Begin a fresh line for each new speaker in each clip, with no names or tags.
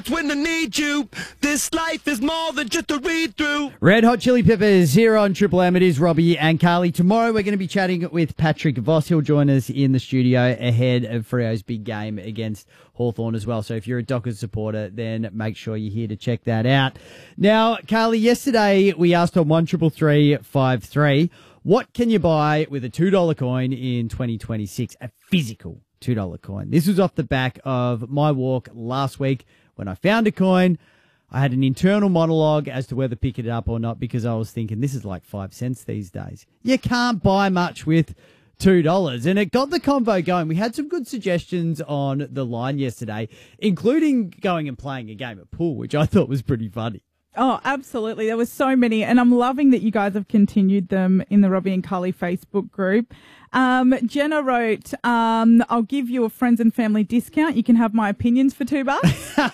words when I need you. This life is more than just a read-through.
Red Hot Chili Peppers here on Triple M. It is Robbie and Carly. Tomorrow we're going to be chatting with Patrick Voss. He'll join us in the studio ahead of Freo's big game against Hawthorn as well. So if you're a Dockers supporter, then make sure you're here to check that out. Now, Carly, yesterday we asked on 133353, what can you buy with a $2 coin in 2026? A physical $2 coin. This was off the back of my walk last week when I found a coin. I had an internal monologue as to whether pick it up or not because I was thinking this is like 5 cents these days. You can't buy much with $2. And it got the convo going. We had some good suggestions on the line yesterday, including going and playing a game of pool, which I thought was pretty funny.
Oh, absolutely. There were so many, and I'm loving that you guys have continued them in the Robbie and Carly Facebook group. Jenna wrote, I'll give you a friends and family discount. You can have my opinions for $2.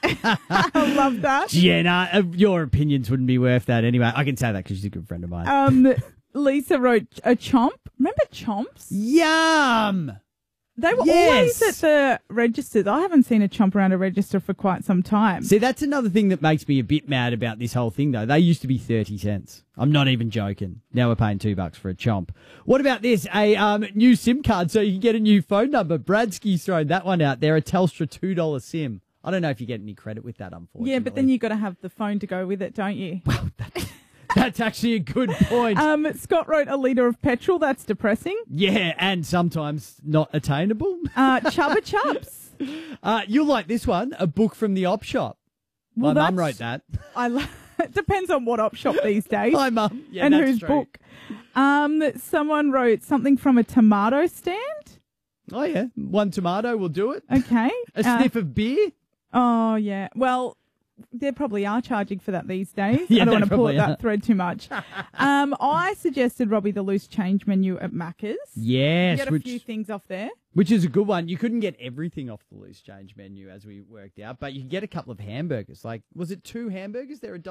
I love that.
Jenna, your opinions wouldn't be worth that anyway. I can say that because she's a good friend of mine.
Lisa wrote a chomp. Remember chomps?
Yum!
They were always at the registers. I haven't seen a chomp around a register for quite some time.
See, that's another thing that makes me a bit mad about this whole thing, though. They used to be 30 cents. I'm not even joking. Now we're paying $2 for a chomp. What about this? A new SIM card so you can get a new phone number. Bradsky's thrown that one out there, a Telstra $2 SIM. I don't know if you get any credit with that, unfortunately.
Yeah, but then you got to have the phone to go with it, don't you?
Well, that's actually a good point.
Scott wrote a litre of petrol. That's depressing.
Yeah, and sometimes not attainable.
Chubba Chubs.
You'll like this one, a book from the op shop.
Well,
My mum wrote that.
It depends on what op shop these days.
My mum. Yeah,
and
that's
whose
true.
book. Someone wrote something from a tomato stand.
Oh, yeah. One tomato will do it.
Okay.
A sniff of beer.
Oh, yeah. Well, they probably are charging for that these days.
Yeah,
I don't
they
want to pull at
probably
that thread too much. I suggested, Robbie, the loose change menu at Macca's.
Yes.
You get a few things off there.
Which is a good one. You couldn't get everything off the loose change menu as we worked out, but you could get a couple of hamburgers. Like, was it 2 hamburgers? They're